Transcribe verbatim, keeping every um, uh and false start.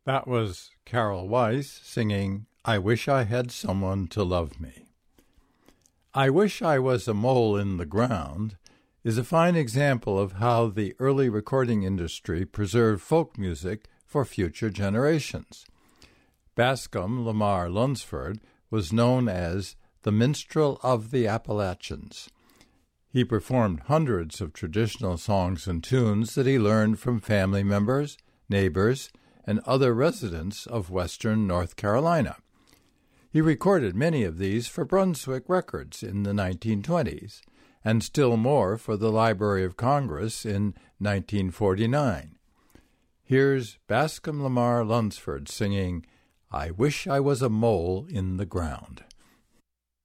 That was Carol Weiss singing, I Wish I Had Someone to Love Me. I Wish I Was a Mole in the Ground is a fine example of how the early recording industry preserved folk music for future generations. Bascom Lamar Lunsford was known as the Minstrel of the Appalachians. He performed hundreds of traditional songs and tunes that he learned from family members, neighbors, and other residents of western North Carolina. He recorded many of these for Brunswick Records in the nineteen twenties, and still more for the Library of Congress in nineteen forty-nine. Here's Bascom Lamar Lunsford singing, I Wish I Was a Mole in the Ground.